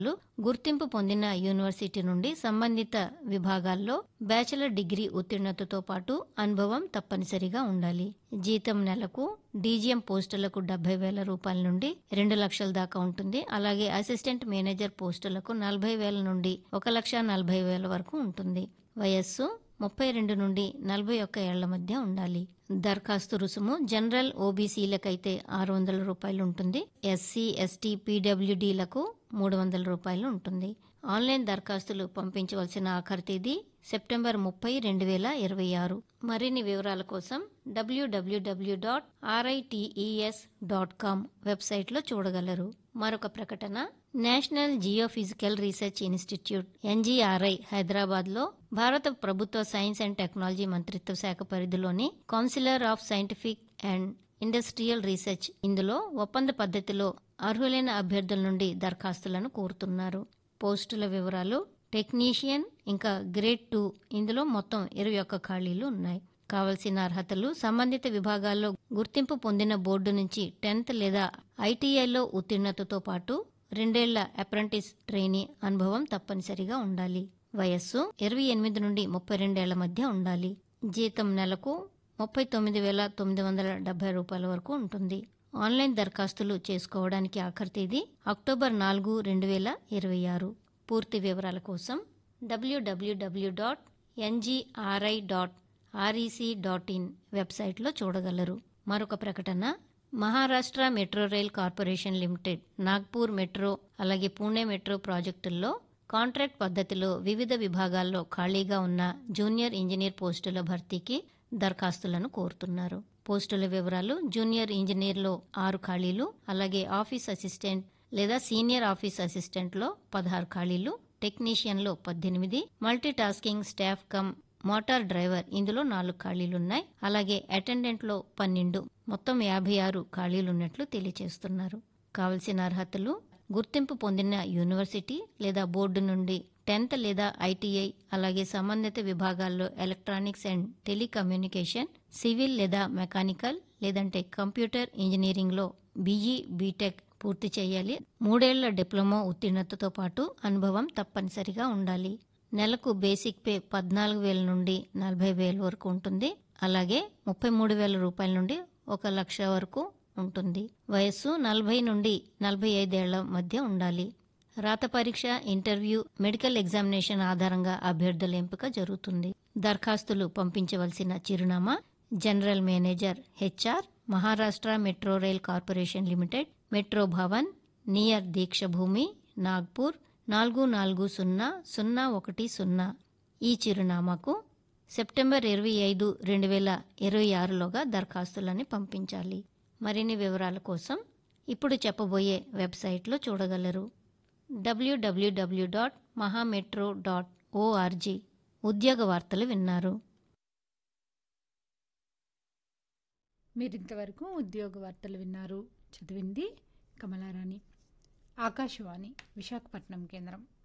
గుర్తింపు పొందిన యూనివర్సిటీ నుండి సంబంధిత విభాగాల్లో బ్యాచిలర్ డిగ్రీ ఉత్తీర్ణతతో పాటు అనుభవం తప్పనిసరిగా ఉండాలి. జీతం నెలకు డీజీఎం పోస్టులకు 70,000 రూపాయల నుండి 2 లక్షల దాకా ఉంటుంది. అలాగే అసిస్టెంట్ మేనేజర్ పోస్టులకు 40,000 నుండి 1,40,000 వరకు ఉంటుంది. వయస్సు 32 నుండి 41 ఏళ్ల మధ్య ఉండాలి. దరఖాస్తు రుసుము జనరల్ ఓబీసీలకైతే 600 రూపాయలు ఉంటుంది. ఎస్సీ ఎస్టీ పీడబ్ల్యూడీలకు 300 రూపాయలు ఉంటుంది. ఆన్లైన్ దరఖాస్తులు పంపించవలసిన ఆఖరి తేదీ సెప్టెంబర్ 30, 2026. మరిన్ని వివరాల కోసం www.rites.com వెబ్సైట్లో చూడగలరు. మరొక ప్రకటన, national geophysical research institute NGRI హైదరాబాద్లో భారత ప్రభుత్వ సైన్స్ అండ్ టెక్నాలజీ మంత్రిత్వ శాఖ పరిధిలోని councillor of scientific and industrial research ఇందులో ఒప్పంద పద్ధతిలో అర్హులైన అభ్యర్థుల నుండి దరఖాస్తులను కోరుతున్నారు. పోస్టుల వివరాలు టెక్నీషియన్ ఇంకా గ్రేడ్ 2 ఇందులో మొత్తం 21 ఖాళీలు ఉన్నాయి. కావలసిన అర్హతలు సంబంధిత విభాగాల్లో గుర్తింపు పొందిన బోర్డు నుంచి 10th లేదా ITIలో ఉత్తీర్ణతతో పాటు 2 ఏళ్ల అప్రెంటిస్ ట్రైనీ అనుభవం తప్పనిసరిగా ఉండాలి. వయస్సు 28 నుండి 32 ఏళ్ల మధ్య ఉండాలి. జీతం నెలకు 39,970 రూపాయల వరకు ఉంటుంది. ఆన్లైన్ దరఖాస్తులు చేసుకోవడానికి ఆఖరి తేదీ అక్టోబర్ 4, 2026. పూర్తి వివరాల కోసం www.ngri.rec.in వెబ్సైట్లో చూడగలరు. మరొక ప్రకటన, Maharashtra metro rail corporation limited Nagpur metro అలాగే పూణే మెట్రో ప్రాజెక్టుల్లో కాంట్రాక్ట్ పద్ధతిలో వివిధ విభాగాల్లో ఖాళీగా ఉన్న జూనియర్ ఇంజనీర్ పోస్టుల భర్తీకి దరఖాస్తులను కోరుతున్నారు. పోస్టుల వివరాలు జూనియర్ ఇంజనీర్లో 6 ఖాళీలు, అలాగే ఆఫీస్ అసిస్టెంట్ లేదా సీనియర్ ఆఫీస్ అసిస్టెంట్లో 16 ఖాళీలు, టెక్నీషియన్లో 18, multi tasking staff come motor driver ఇందులో 4 ఖాళీలున్నాయి. అలాగే అటెండెంట్లో 12, మొత్తం 56 ఖాళీలున్నట్లు తెలియజేస్తున్నారు. కావలసిన అర్హతలు గుర్తింపు పొందిన యూనివర్సిటీ లేదా బోర్డు నుండి 10th లేదా ITI, అలాగే సంబంధిత విభాగాల్లో ఎలక్ట్రానిక్స్ అండ్ టెలికమ్యూనికేషన్, సివిల్ లేదా మెకానికల్ లేదంటే కంప్యూటర్ ఇంజనీరింగ్లో BE, BTech పూర్తి చేయాలి. 3 ఏళ్ల డిప్లొమా ఉత్తీర్ణతతో పాటు అనుభవం తప్పనిసరిగా ఉండాలి. నెలకు బేసిక్ పే 14,000 నుండి 40,000 వరకు ఉంటుంది. అలాగే 33,000 రూపాయల నుండి 1,00,000 వరకు ఉంటుంది. వయస్సు 40 నుండి 45 ఏళ్ల మధ్య ఉండాలి. రాత పరీక్ష, ఇంటర్వ్యూ, మెడికల్ ఎగ్జామినేషన్ ఆధారంగా అభ్యర్థుల ఎంపిక జరుగుతుంది. దరఖాస్తులు పంపించవలసిన చిరునామా general manager HR, Maharashtra metro rail corporation limited, metro Bhavan, near Deekshabhoomi, Nagpur 440010. ఈ చిరునామాకు సెప్టెంబర్ 25, 2026లోగా దరఖాస్తులని పంపించాలి. మరిన్ని వివరాల కోసం ఇప్పుడు చెప్పబోయే వెబ్సైట్లో చూడగలరు. www.mahametro.org. ఉద్యోగ వార్తలు విన్నారు. మీరింతవరకు ఉద్యోగ వార్తలు విన్నారు. చదివింది కమలారాణి. ఆకాశవాణి విశాఖపట్నం కేంద్రం.